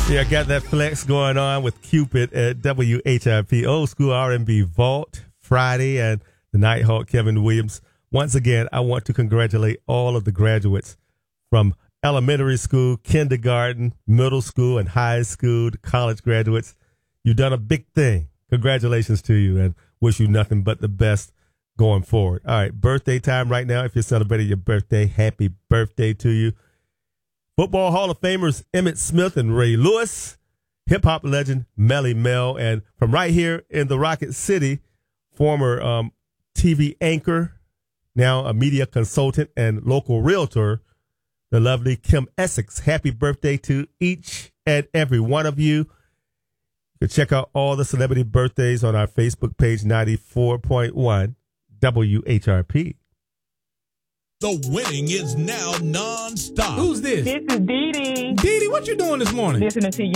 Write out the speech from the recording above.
Yeah, I got that flex going on with Cupid at WHIP. Old School R&B Vault Friday and the Nighthawk Kevin Williams. Once again, I want to congratulate all of the graduates from elementary school, kindergarten, middle school, and high school, to college graduates. You've done a big thing. Congratulations to you, and wish you nothing but the best going forward. All right, birthday time right now. If you're celebrating your birthday, happy birthday to you. Football Hall of Famers Emmitt Smith and Ray Lewis, hip-hop legend Melly Mel, and from right here in the Rocket City, former TV anchor, now a media consultant and local realtor, the lovely Kim Essex. Happy birthday to each and every one of you. You can check out all the celebrity birthdays on our Facebook page, 94.1 WHRP. The winning is now nonstop. Who's this? This is Dee Dee. Dee Dee, what you doing this morning? Listening to you.